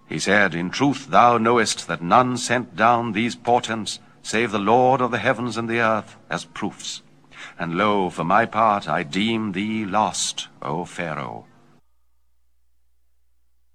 He said, In truth thou knowest that none sent down these portents, save the Lord of the heavens and the earth, as proofs. And lo, for my part, I deem thee lost, O Pharaoh.